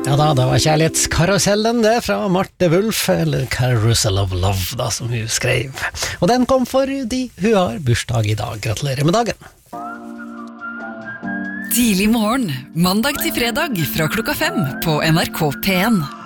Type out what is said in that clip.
Ja da, det var kjærlighetskarusellen det fra Marte Wulf, eller Carousel of Love da, som hun skrev. Og den kom fordi hun har bursdag i dag. Gratulerer med dagen. Tidlig morgen, mandag til fredag fra klokka 5 på NRK P1.